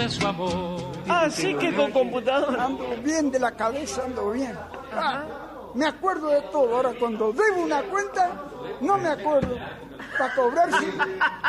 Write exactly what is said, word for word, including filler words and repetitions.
su amor. Así que con computadora. Ando bien de la cabeza, ando bien. Ah, me acuerdo de todo. Ahora cuando debo una cuenta, no me acuerdo. Para cobrar, sí.